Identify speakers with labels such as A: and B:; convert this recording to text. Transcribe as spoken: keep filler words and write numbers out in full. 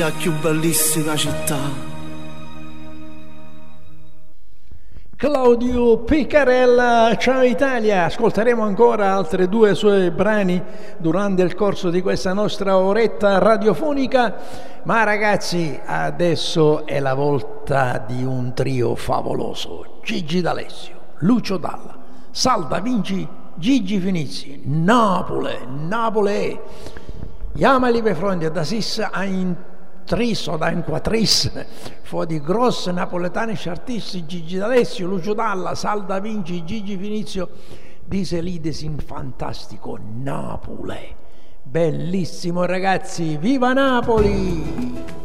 A: La più bellissima città.
B: Claudio Piccarella, ciao Italia, ascolteremo ancora altri due suoi brani durante il corso di questa nostra oretta radiofonica, ma ragazzi adesso è la volta di un trio favoloso: Gigi D'Alessio, Lucio Dalla, Salda Vinci, Gigi Finizzi, Napoli, Napoli, Jamali Befrondi da Sissa a in tris o da in quattris, fu di grossi napoletani artisti: Gigi D'Alessio, Lucio Dalla, Salda Vinci, Gigi Finizio, dice Lides in fantastico Napoli. Bellissimo ragazzi, viva Napoli!